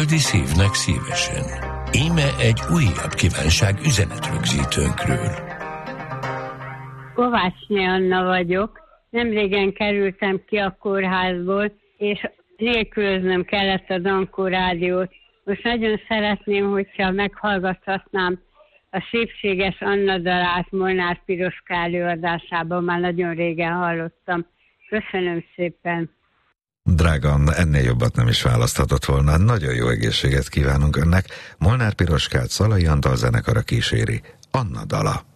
Szívnek szívesen. Íme egy újabb kívánság üzenetrögzítőnkről. Kovácsné Anna vagyok. Nemrégen kerültem ki a kórházból, és nélkülöznöm kellett a Dankó rádiót. Most nagyon szeretném, hogyha meghallgathatnám a Szépséges Anna dalát Molnár Piroska előadásában, már nagyon régen hallottam. Köszönöm szépen. Drága Anna, ennél jobbat nem is választhatott volna. Nagyon jó egészséget kívánunk önnek. Molnár Piroskát Szalai Antal zenekara kíséri. Anna dala.